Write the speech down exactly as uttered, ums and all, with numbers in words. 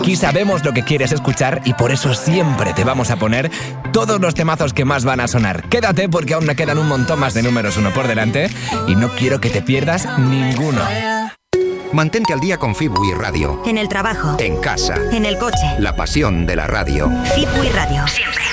Aquí sabemos lo que quieres escuchar y por eso siempre te vamos a poner todos los temazos que más van a sonar. Quédate porque aún me quedan un montón más de números uno por delante y no quiero que te pierdas ninguno. Mantente al día con Fibui Radio. En el trabajo. En casa. En el coche. La pasión de la radio. Fibui Radio. Siempre.